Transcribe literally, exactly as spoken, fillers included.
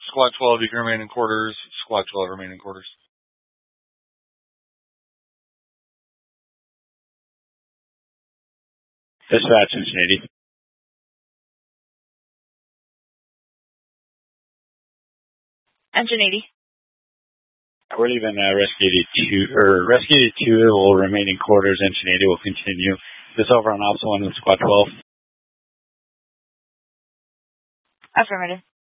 Squad twelve, you can remain in quarters. Squad twelve, remain in quarters. Dispatch, Engine eighty. Engine eighty. We're leaving uh, Rescue eighty-two, or Rescue eighty-two will remain in quarters. Engine eighty will continue. This over on Alpha one with Squad twelve. Affirmative.